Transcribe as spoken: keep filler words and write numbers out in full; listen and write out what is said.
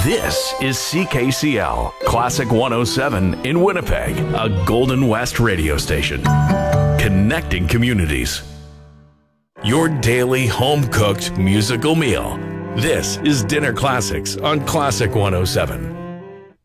This is C K C L, Classic one oh seven in Winnipeg, a Golden West radio station. Connecting communities. Your daily home-cooked musical meal. This is Dinner Classics on Classic one oh seven.